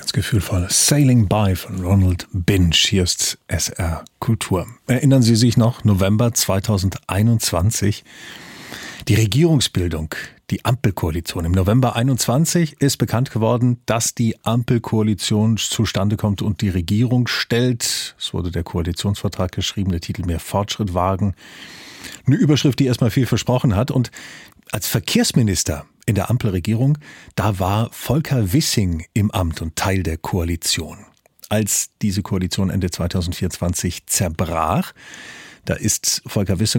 Ganz gefühlvoll. Sailing By von Ronald Binch. Hier ist SR Kultur. Erinnern Sie sich noch, November 2021, die Regierungsbildung, die Ampelkoalition. Im November 21 ist bekannt geworden, dass die Ampelkoalition zustande kommt und die Regierung stellt. Es wurde der Koalitionsvertrag geschrieben, der Titel Mehr Fortschritt wagen. Eine Überschrift, die erstmal viel versprochen hat. Und als Verkehrsminister in der Ampelregierung, da war Volker Wissing im Amt und Teil der Koalition. Als diese Koalition Ende 2024 zerbrach, da ist Volker Wissing